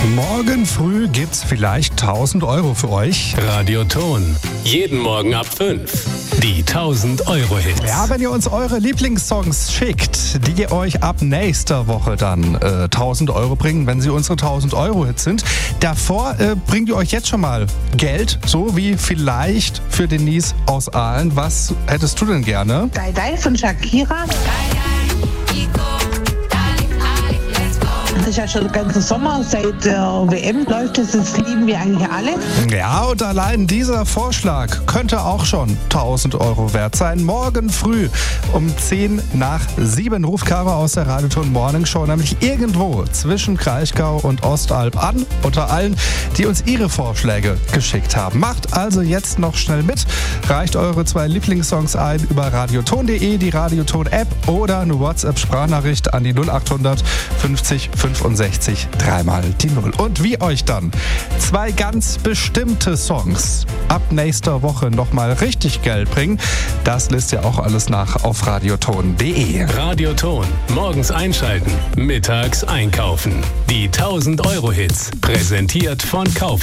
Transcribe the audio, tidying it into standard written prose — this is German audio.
Morgen früh gibt's vielleicht 1000 Euro für euch. Radioton. Jeden Morgen ab 5. Die 1000-Euro-Hits. Ja, wenn ihr uns eure Lieblingssongs schickt, die euch ab nächster Woche dann 1000 Euro bringen, wenn sie unsere 1000-Euro-Hits sind. Davor bringt ihr euch jetzt schon mal Geld, so wie vielleicht für Denise aus Aalen. Was hättest du denn gerne? Die Die von Shakira. Das ist ja schon den ganzen Sommer, seit der WM läuft es, das lieben wir eigentlich alle. Ja, und allein dieser Vorschlag könnte auch schon 1000 Euro wert sein. Morgen früh um 10 nach 7 ruft Caro aus der Radioton Morning Show nämlich irgendwo zwischen Kraichgau und Ostalb an, unter allen, die uns ihre Vorschläge geschickt haben. Macht also jetzt noch schnell mit, reicht eure 2 Lieblingssongs ein über radioton.de, die Radioton-App oder eine WhatsApp-Sprachnachricht an die 0800 50 65 dreimal die 0. Und wie euch dann 2 ganz bestimmte Songs ab nächster Woche nochmal richtig Geld bringen, das lässt ihr auch alles nach auf radioton.de. Radioton. Morgens einschalten, mittags einkaufen. Die 1000-Euro-Hits. Präsentiert von Kaufland.